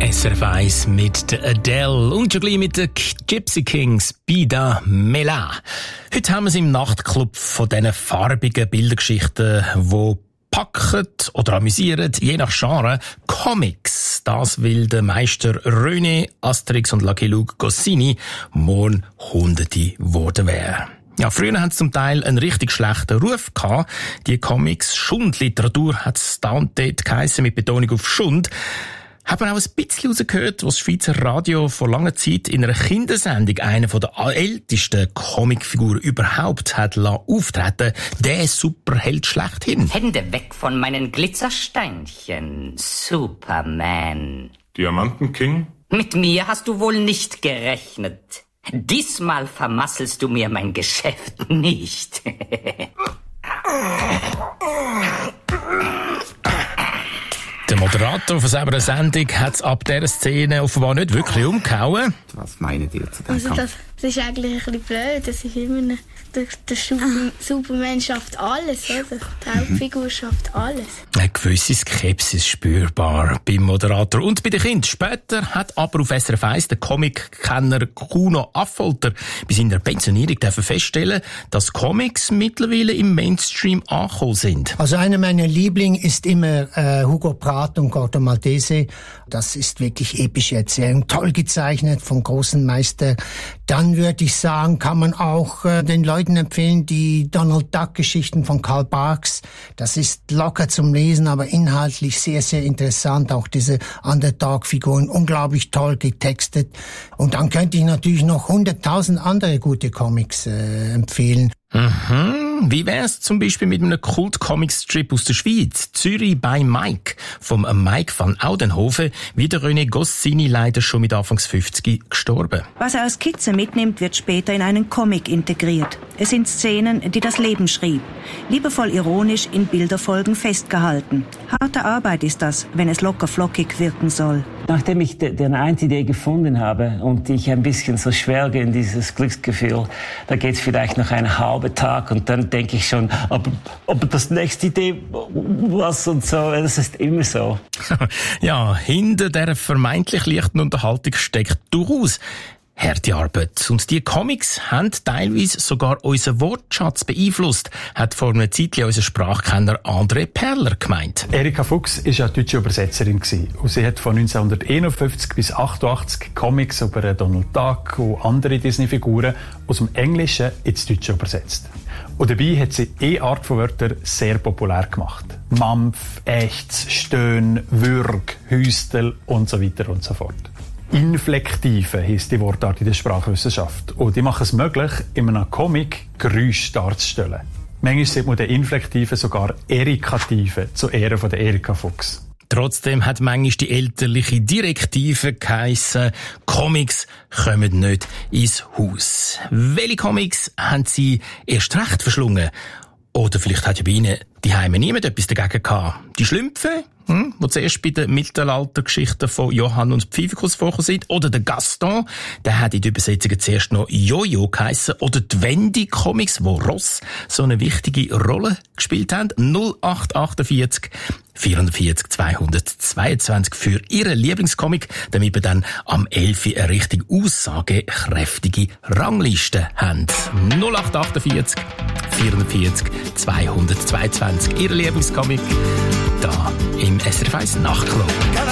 SRF 1 mit der Adele und schon gleich mit den Gypsy Kings Bida Mela. Heute haben wir es im Nachtclub von diesen farbigen Bildergeschichten, die packen oder amüsieren, je nach Genre, Comics. Das will der Meister René, Asterix und Lucky Luke Goscinny morgen Hunderte geworden wären. Ja, früher haben sie zum Teil einen richtig schlechten Ruf gehabt. Die Comics, Schundliteratur hat es da und dort geheissen, mit Betonung auf Schund. Hat man auch ein bisschen rausgehört, was das Schweizer Radio vor langer Zeit in einer Kindersendung eine der ältesten Comicfiguren überhaupt hat auftreten, der Superheld schlechthin. Hände weg von meinen Glitzersteinchen, Superman. Diamantenking? Mit mir hast du wohl nicht gerechnet. Diesmal vermasselst du mir mein Geschäft nicht. Der Moderator von selber Sendung hat es ab dieser Szene offenbar nicht wirklich umgehauen. Was meint ihr zu dem Also das ist eigentlich ein bisschen blöd. Das ist immer der Superman schafft alles, oder? Die Hauptfigur schafft alles. Eine gewisse Skepsis spürbar beim Moderator und bei den Kindern. Später hat aber auf SRF 1 der Comic-Kenner Kuno Affolter bei seiner Pensionierung feststellen, dass Comics mittlerweile im Mainstream angekommen sind. Also einer meiner Lieblinge ist immer Hugo Pratt und Corto Maltese. Das ist wirklich epische Erzählung, toll gezeichnet vom großen Meister. Dann würde ich sagen, kann man auch den Leuten empfehlen, die Donald Duck-Geschichten von Karl Barks. Das ist locker zum Lesen, aber inhaltlich sehr, sehr interessant. Auch diese Underdog-Figuren, unglaublich toll getextet. Und dann könnte ich natürlich noch 100.000 andere gute Comics empfehlen. Mhm. Wie wär's zum Beispiel mit einem Kult-Comic-Strip aus der Schweiz? Zürich bei Mike, vom Mike van Oudenhoven, wie der René Goscinny leider schon mit Anfangs 50 gestorben. Was er als Skizze mitnimmt, wird später in einen Comic integriert. Es sind Szenen, die das Leben schrieb. Liebevoll ironisch in Bilderfolgen festgehalten. Harte Arbeit ist das, wenn es locker flockig wirken soll. Nachdem ich die eine Idee gefunden habe und ich ein bisschen so schwelge in dieses Glücksgefühl, da geht's vielleicht noch einen halben Tag und dann denke ich schon, aber das nächste Idee, was und so, das ist immer so. Ja, hinter der vermeintlich leichten Unterhaltung steckt durchaus harte Arbeit. Und die Comics haben teilweise sogar unseren Wortschatz beeinflusst, hat vor einer Zeit unser Sprachkenner André Perler gemeint. Erika Fuchs war ja deutsche Übersetzerin und sie hat von 1951 bis 1988 Comics über Donald Duck und andere Disney-Figuren aus dem Englischen ins Deutsche übersetzt. Und dabei hat sie eine Art von Wörtern sehr populär gemacht. Mampf, Ächz, Stöhn, Würg, Hüstel und so weiter und so fort. Inflektive heisst die Wortart in der Sprachwissenschaft. Und die machen es möglich, in einem Comic Geräusche darzustellen. Manchmal sieht man den Inflektiven sogar Erikativen zu Ehren von der Erika Fuchs. Trotzdem hat manchmal die elterliche Direktive geheissen, Comics kommen nicht ins Haus. Welche Comics haben sie erst recht verschlungen? Oder vielleicht hat ja bei ihnen die Heime niemand etwas dagegen gehabt. Die Schlümpfe, die zuerst bei den Mittelaltergeschichten von Johann und Pfiffikus vorgekommen sind. Oder der Gaston, der hat in den Übersetzungen zuerst noch Jojo geheissen. Oder die Wendy-Comics, wo Ross so eine wichtige Rolle gespielt haben. 0848 440 222 für Ihren Lieblingscomic, damit wir dann am 11. eine richtig aussagekräftige Rangliste haben. 0848 440 222 Ihr Lieblingscomic da im SRF 1 Nachtclub.